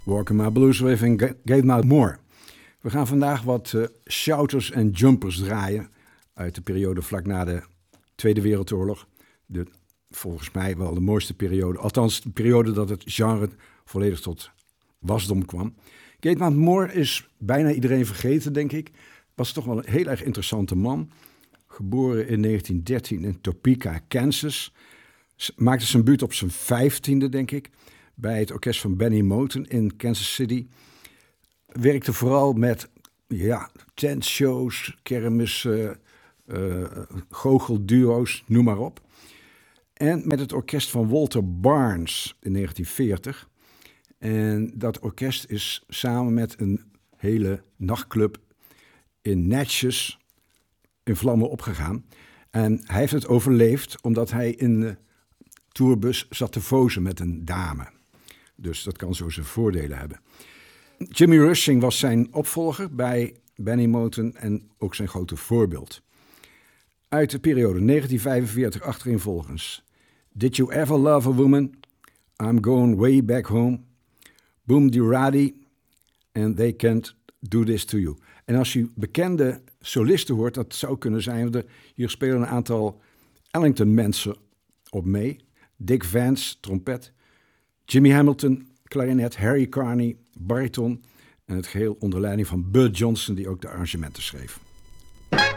Walking My Blues with en Gave My More. We gaan vandaag wat shouters en jumpers draaien uit de periode vlak na de Tweede Wereldoorlog. Volgens mij wel de mooiste periode, althans de periode dat het genre volledig tot wasdom kwam. Gave My More is bijna iedereen vergeten, denk ik. Was toch wel een heel erg interessante man. Geboren in 1913 in Topeka, Kansas. Maakte zijn debuut op zijn 15e, denk ik, bij het orkest van Benny Moten in Kansas City. Werkte vooral met tentshows, kermissen, goochelduo's, noem maar op. En met het orkest van Walter Barnes in 1940. En dat orkest is samen met een hele nachtclub in Natchez in vlammen opgegaan. En hij heeft het overleefd omdat hij in de tourbus zat te vozen met een dame. Dus dat kan zo zijn voordelen hebben. Jimmy Rushing was zijn opvolger bij Benny Moten en ook zijn grote voorbeeld. Uit de periode 1945 achtereenvolgens. Did You Ever Love a Woman? I'm Going Way Back Home. Boom Diradi. And They Can't Do This To You. En als je bekende solisten hoort, dat zou kunnen zijn. Hier spelen een aantal Ellington mensen op mee. Dick Vance, trompet. Jimmy Hamilton, klarinet. Harry Carney, bariton. En het geheel onder leiding van Bud Johnson, die ook de arrangementen schreef.